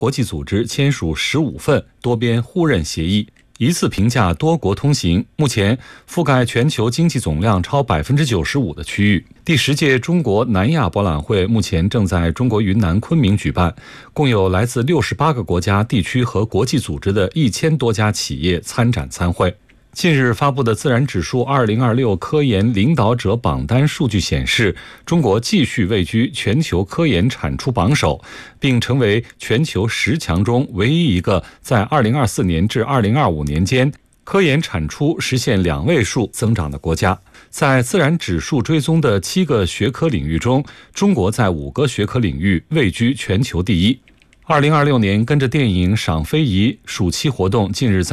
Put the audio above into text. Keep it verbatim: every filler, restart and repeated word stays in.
国际组织签署十五份多边互认协议，一次评价多国通行，目前覆盖全球经济总量超百分之九十五的区域。第十届中国南亚博览会目前正在中国云南昆明举办，共有来自六十八个国家、地区和国际组织的一千多家企业参展参会。近日发布的自然指数二零二六科研领导者榜单数据显示，中国继续位居全球科研产出榜首，并成为全球十强中唯一一个在二零二四年至二零二五年间科研产出实现两位数增长的国家。在自然指数追踪的七个学科领域中，中国在五个学科领域位居全球第一。二零二六年跟着电影赏非遗暑期活动近日在